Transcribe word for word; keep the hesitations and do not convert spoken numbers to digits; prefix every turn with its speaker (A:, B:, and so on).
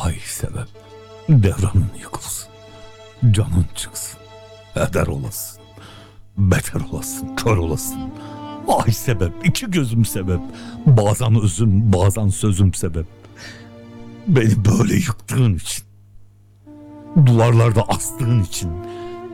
A: Ay sebep, devranın yıkılsın, canın çıksın, eder olasın, beter olasın, kör olasın. Ay sebep, iki gözüm sebep, bazen özüm, bazen sözüm sebep. Beni böyle yıktığın için, duvarlarda astığın için,